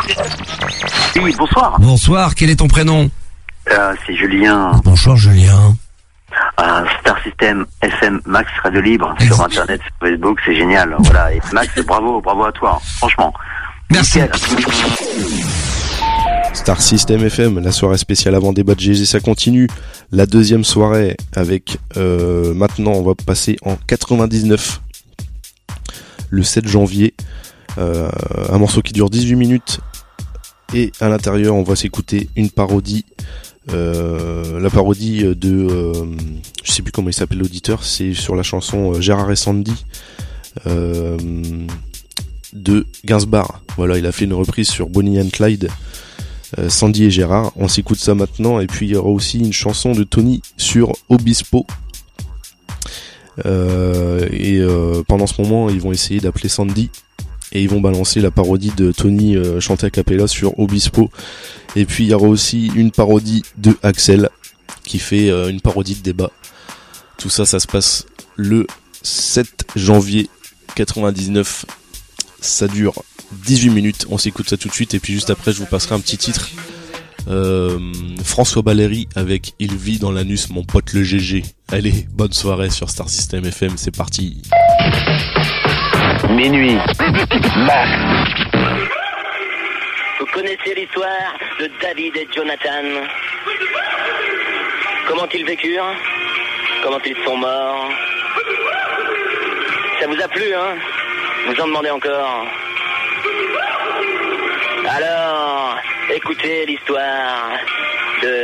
Oui, bonsoir. Bonsoir, quel est ton prénom? C'est Julien. Bonjour Julien. Star System FM Max Radio Libre sur Internet, sur Facebook, c'est génial. Voilà. Et Max, bravo à toi, franchement. Merci. Nickel. Star System FM, la soirée spéciale avant débat de GG, ça continue. La deuxième soirée avec, maintenant on va passer en 99, le 7 janvier. Un morceau qui dure 18 minutes. Et à l'intérieur, on va s'écouter une parodie. La parodie de... je sais plus comment il s'appelle l'auditeur. C'est sur la chanson Gérard et Sandy de Gainsbourg. Voilà, il a fait une reprise sur Bonnie and Clyde. Sandy et Gérard, on s'écoute ça maintenant. Et puis il y aura aussi une chanson de Tony sur Obispo. Pendant ce moment, ils vont essayer d'appeler Sandy et ils vont balancer la parodie de Tony chantée a cappella sur Obispo. Et puis il y aura aussi une parodie de Axel qui fait une parodie de débat. Tout ça, ça se passe le 7 janvier 99. Ça dure 18 minutes, on s'écoute ça tout de suite et puis juste après je vous passerai un petit titre. François Baléry avec Il vit dans l'anus mon pote le GG. Allez, bonne soirée sur Star System FM, c'est parti. Minuit. Max. Vous connaissez l'histoire de David et Jonathan? Comment ils vécurent? Comment ils sont morts? Ça vous a plu, hein? Vous en demandez encore? Alors, écoutez l'histoire